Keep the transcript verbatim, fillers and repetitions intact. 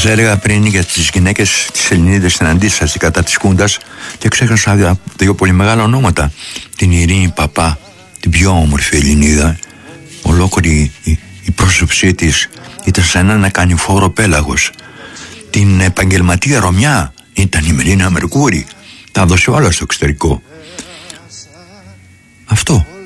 έλεγα πριν για τις γυναίκες της Ελληνίδας στην αντίσταση κατά της Χούντας και ξέχασα δύο πολύ μεγάλα ονόματα. Την Ειρήνη Παπά, την πιο όμορφη Ελληνίδα. Ολόκληρη η, η πρόσωψή της ήταν σαν ένα κανιφόρο πέλαγος. Την επαγγελματία Ρωμιά ήταν η Μελίνα Μερκούρη. Τα έδωσε όλα στο εξωτερικό. Αυτό.